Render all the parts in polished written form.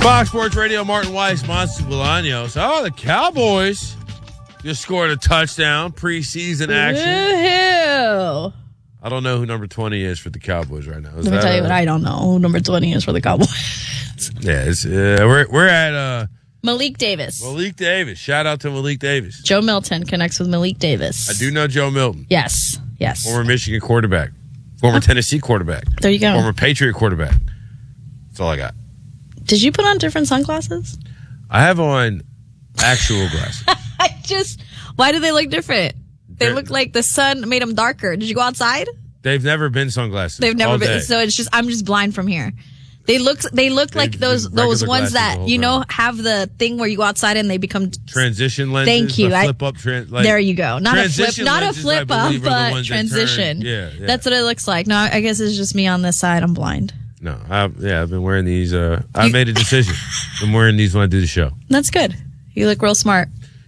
Fox Sports Radio, Martin Weiss, Monster Bolaños. Oh, the Cowboys just scored a touchdown, preseason action. Woo-hoo. I don't know who number 20 is for the Cowboys right now. Let me tell you what I don't know. Who number 20 is for the Cowboys. Yeah, we're at Malik Davis. Malik Davis. Shout out to Malik Davis. Joe Milton connects with Malik Davis. I do know Joe Milton. Yes. Former Michigan quarterback. Former Tennessee quarterback. There you go. Former Patriot quarterback. That's all I got. Did you put on different sunglasses? I have on actual glasses. Why do they look different? They look like the sun made them darker. Did you go outside? They've never been sunglasses. They've never been. Day. So I'm just blind from here. They look like those ones that, have the thing where you go outside and they become transition lenses. Thank you. Flip up. There you go. Not a flip up, but transition. Yeah. That's what it looks like. No, I guess it's just me on this side. I'm blind. No, I've been wearing these. I made a decision. I'm wearing these when I do the show. That's good. You look real smart.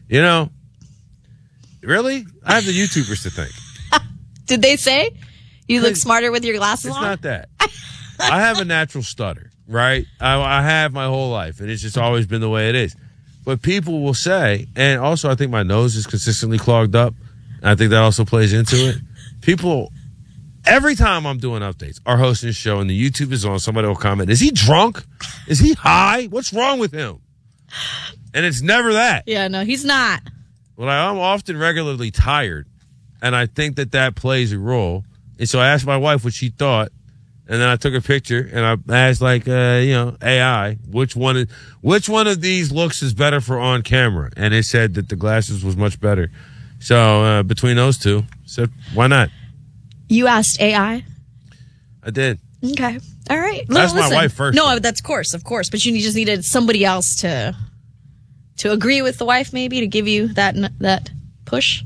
Really? I have the YouTubers to thank. Did they say you look smarter with your glasses on? It's not that. I have a natural stutter, right? I have my whole life, and it's just always been the way it is. But people will say, and also I think my nose is consistently clogged up. And I think that also plays into it. People, every time I'm doing updates or hosting a show and the YouTube is on, somebody will comment, is he drunk? Is he high? What's wrong with him? And it's never that. Yeah, no, he's not. Well, I'm often regularly tired, and I think that plays a role. And so I asked my wife what she thought, and then I took a picture, and I asked, AI, which one of these looks is better for on camera? And it said that the glasses was much better. So between those two, so why not? You asked AI? I did. Okay. All right. That's my wife first. No, that's of course. But you just needed somebody else to agree with the wife, maybe, to give you that push.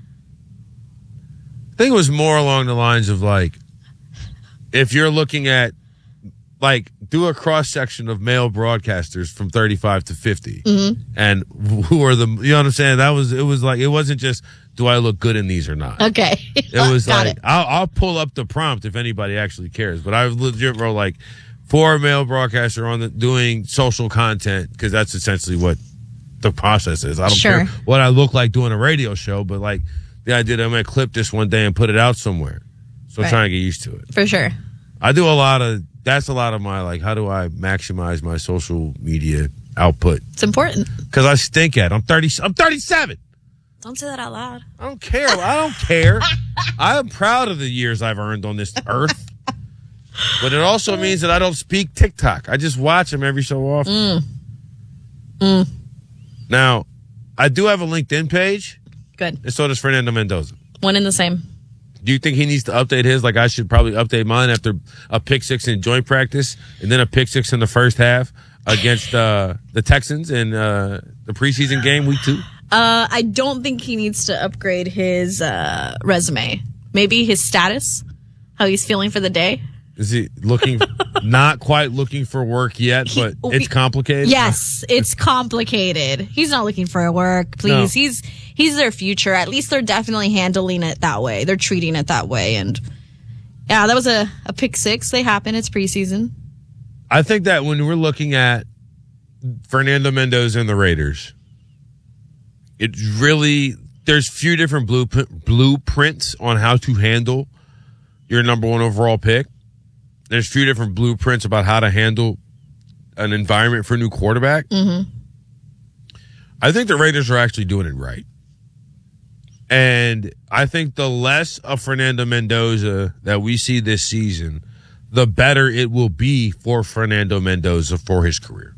I think it was more along the lines of if you're looking at do a cross section of male broadcasters from 35 to 50, and who are the you know what I'm saying? It wasn't just do I look good in these or not. Okay, it was I'll pull up the prompt if anybody actually cares, but I legit wrote 4 male broadcaster doing social content because that's essentially what the process is. I don't care what I look like doing a radio show, but the idea that I'm going to clip this one day and put it out somewhere. So I'm trying to get used to it. For sure. I do that's a lot of my, how do I maximize my social media output? It's important. Because I stink at it. I'm 37. Don't say that out loud. I don't care. I am proud of the years I've earned on this earth. But it also means that I don't speak TikTok. I just watch them every so often. Now, I do have a LinkedIn page. Good. And so does Fernando Mendoza. One and the same. Do you think he needs to update his? I should probably update mine after a pick 6 in joint practice and then a pick 6 in the first half against the Texans in the preseason game, week 2? I don't think he needs to upgrade his resume. Maybe his status, how he's feeling for the day. Is he not quite looking for work yet, but it's complicated? Yes, it's complicated. He's not looking for work, please. No. He's their future. At least they're definitely handling it that way. They're treating it that way. And yeah, that was a pick 6. They happen. It's preseason. I think that when we're looking at Fernando Mendoza and the Raiders, it's really, there's few different blueprints on how to handle your number 1 overall pick. There's a few different blueprints about how to handle an environment for a new quarterback. Mm-hmm. I think the Raiders are actually doing it right. And I think the less of Fernando Mendoza that we see this season, the better it will be for Fernando Mendoza for his career.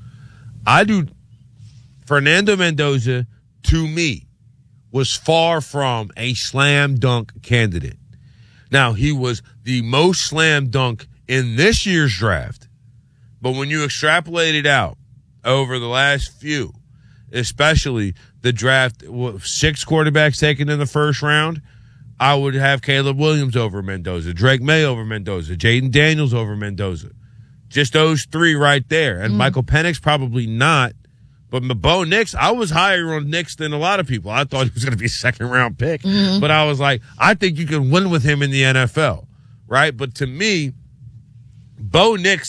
Fernando Mendoza, to me, was far from a slam dunk candidate. Now, he was the most slam dunk in this year's draft. But when you extrapolate it out over the last few, especially the draft, 6 quarterbacks taken in the first round, I would have Caleb Williams over Mendoza, Drake May over Mendoza, Jaden Daniels over Mendoza. Just those 3 right there. And Michael Penix probably not. But Bo Nix, I was higher on Nix than a lot of people. I thought he was going to be a second-round pick. Mm-hmm. But I was like, I think you can win with him in the NFL, right? But to me, Bo Nix